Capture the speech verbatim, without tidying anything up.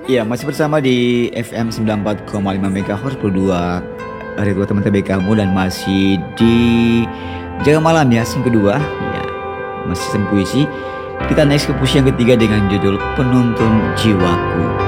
Iya, masih bersama di F M sembilan puluh empat koma lima MHz berdua hari dua teman T B kamu dan masih di Jaga Malam ya, scene kedua. Ya, masih sem puisi. Kita next ke puisi yang ketiga dengan judul Penuntun Jiwaku.